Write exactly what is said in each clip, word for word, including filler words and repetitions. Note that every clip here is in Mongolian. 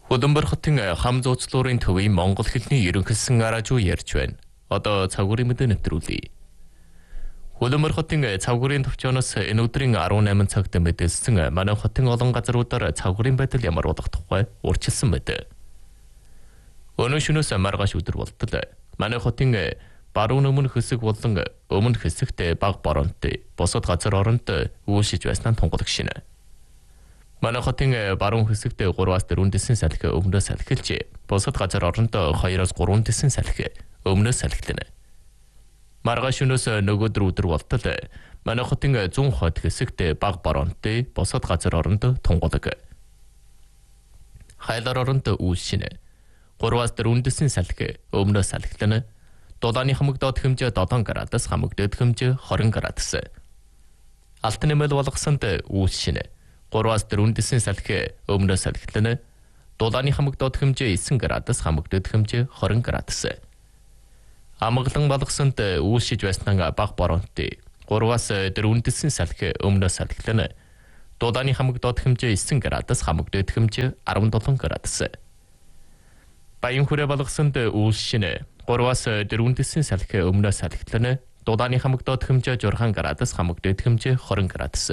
Удамбар хотын хам зууцлуурын төвийн монгол хэлний ерөнхийлсөн аражуу ярьж байна. Одоо цагуурын мэдээ нэвтрүүлье. Удамбар хотын цагуурын төвчөөс энэ өдрийн арван найман цагт мэдээлсэн манай хотын олон газруудаар цагуурын байдал ямар болох тухай урьдчилсан байдаг. Өнөө шөнөөс маргааш өдөр болтол манай хотын баруун өмнө хэсэг болон өмнө хэсэгт бага боронтой босод газар оронд үүсэж байснаа тунгалаг шинэ. Манай хотын баруун хэсэгт гураваас дөрвөн дэсэн салхи өмнөөс салхилж, босод газар оронд хоёроос гурван дэсэн салхи өмнөөс салхилна. Маргааш өнөөс нөгөөдөр өдөр болтол манай хотын зүүн хойд хэсэгт бага боронтой босод газар оронд тунгалаг. Хайлар оронд үүсшинэ. гураваас дөрвөн дэсэн салхи өмнөөс салхилна. Дулааны хамаг доод хэмжээ долоон градус, хамаг дээд хэмжээ хорин градус. Алтан нэмэл болгосонд үүсшинэ. гураваас дөрвөн дэсэн салхи өмнөөс салхилна. Дулааны хамаг доод хэмжээ девять градус, хамаг дээд хэмжээ хорин градус. Амгалан болгосонд үүсэж байснаа бага боронтой гураваас дөрвөн дэсэн салхи өмнөөс салхилна. Дулааны хамаг доод хэмжээ девять градус, хамаг дээд хэмжээ дөрвөн градус. Баян хүрээ болгосонд үүсшинэ. гураваас дөрвөн дэсэн салхи өмнөөс салхилна. Дулааны хамаг доод хэмжээ шесть градус, хамаг дээд хэмжээ двадцать градус.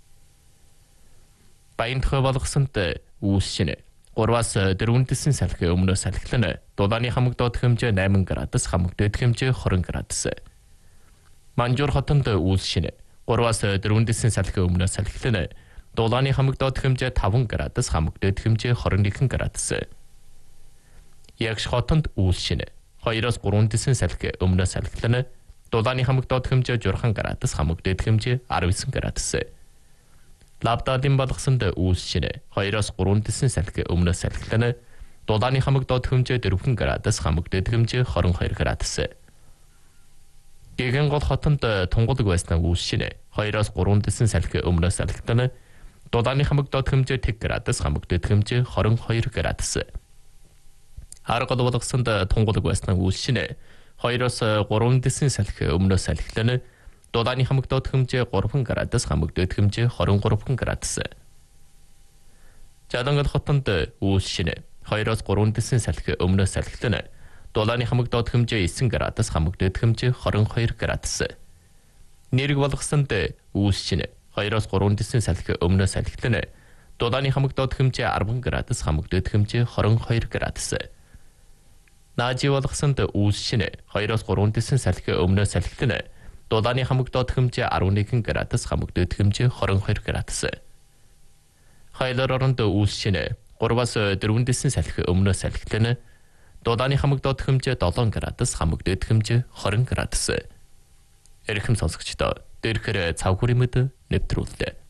Баян төхөө болгосонд үүсшинэ. гураваас дөрвөн дэсэн салхи өмнөөс салхилна. Дулааны хамаг доод хэмжээ восемь градус, хамаг дээд хэмжээ двадцать градус. Манжуур хотонд үүсшинэ. гураваас дөрвөн дэсэн салхи өмнөөс салхилна. Дулааны хамаг доод хэмжээ пять градус, хамаг дээд хэмжээ двадцать один градус. Ягш хотонд үүсшинэ. хоёроос гурван дэсэн салхи өмнөөс салхилна. Дулааны хамаг доод хэмжээ шесть градус, хамаг дээд хэмжээ десять градус. Лавдадын болгосонд үүсшинэ. хоёроос гурван дэсэн салхи өмнөөс салхилна. Дулааны хамаг доод хэмжээ четыре градус, хамаг дээд хэмжээ двадцать two градус. Гэгэн гол хотонд тунгалаг байснаа үүсшинэ. хоёроос гурван дэсэн салхи өмнөөс салхилна. Дулааны хамаг доод хэмжээ один градус, хамаг дээд хэмжээ двадцать two градус. Харгал болгосонд тунгалаг байснаа үүсшинэ. хоёроос гурван дэсэн салхи өмнөөс салхилна. Дулааны хамаг доод хэмжээ три градус, хамаг дээд хэмжээ двадцать три градус. Жалангал хотонд үүсшинэ. хоёроос гурван дэсэн салхи өмнөөс салхилна. Дулааны хамаг доод хэмжээ девять градус, хамаг дээд хэмжээ двадцать two градус. Нэрэг болгосонд үүсшинэ. хоёроос гурван дэсэн салхи өмнөөс салхилна. Дулааны хамаг доод хэмжээ ten градус, хамаг дээд хэмжээ двадцать two градус. Наажи болгосонд үүсшинэ. хоёроос гурван дэсэн салхи өмнөөс салхилна. Дулааны хамаг доод хэмжээ eleven градус, хамаг дээд хэмжээ двадцать two градус. Хайлар оронд үүсшинэ. гураваас дөрвөн дэсэн салхи өмнөөс салхилна. Дулааны хамаг доод хэмжээ seven градус, хамаг дээд хэмжээ twenty градус. Эрхэм сонсогчдоо дээрхээр цавхүрийн мэд нэвтрүүллээ.